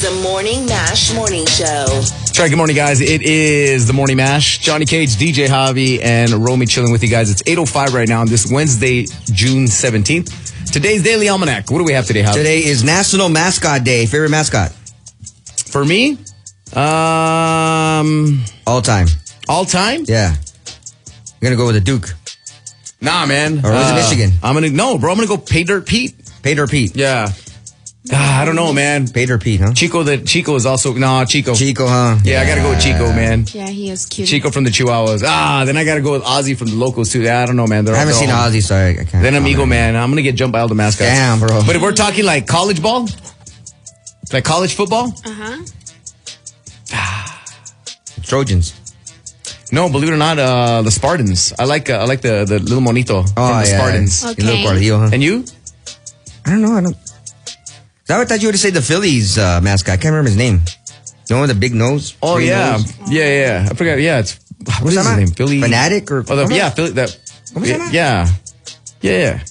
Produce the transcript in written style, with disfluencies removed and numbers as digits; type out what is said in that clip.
is the Morning Mash Morning Show. That's right. Good morning, guys. It is the Morning Mash. Johnny Cage, DJ Javi, and Romy chilling with you guys. It's 8:05 right now on this Wednesday, June 17th. Today's Daily Almanac. What do we have today, Javi? Today is National Mascot Day. Favorite mascot? For me, all time. all time? Yeah. I'm going to go with the Duke. Nah, man. Or was it Michigan? I'm going to go Pay Dirt Pete. Pay Dirt Pete. Yeah. I don't know, man. Pay Dirt Pete, huh? Chico is also, Chico. Chico, huh? Yeah, I got to go with Chico, man. Yeah, he is cute. Chico from the Chihuahuas. Then I got to go with Ozzy from the Locals, too. I don't know, man. I haven't seen Ozzy, so I can't. Then Amigo, man. I'm going to get jumped by all the mascots. Damn, bro. But if we're talking like college ball, like college football, Trojans. no, believe it or not, the Spartans. I like the little monito from the Spartans. Okay. Little Guardillo, huh? And you? I don't know. I thought you would say the Phillies mascot. I can't remember his name. The one with the big nose. Oh, Green yeah. nose. Yeah. I forgot. Yeah, it's, what is his name? Philly. Fanatic or? Oh, yeah, Philly. ¿Cómo se llama? Yeah.